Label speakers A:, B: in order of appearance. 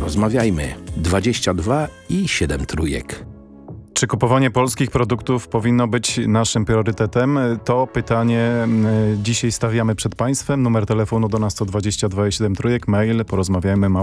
A: porozmawiajmy. 22 i 7 trójek.
B: Czy kupowanie polskich produktów powinno być naszym priorytetem? To pytanie dzisiaj stawiamy przed Państwem. Numer telefonu do nas to 22 i 7 trójek, mail porozmawiajmy